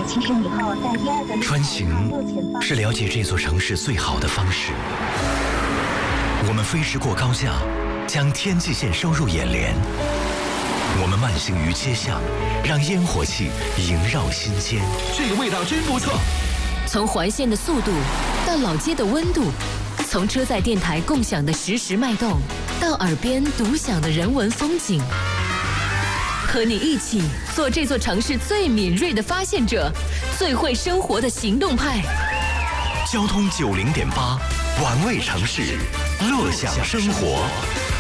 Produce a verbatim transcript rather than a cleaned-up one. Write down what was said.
穿行是了解这座城市最好的方式。我们飞驰过高架，将天际线收入眼帘。我们慢行于街巷，让烟火气萦绕心间。 这个味道真不错。 从环线的速度到老街的温度，从车载电台共享的实时脉动，到耳边独享的人文风景。和你一起做这座城市最敏锐的发现者，最会生活的行动派。 交通九零点八，玩味城市，乐享生活。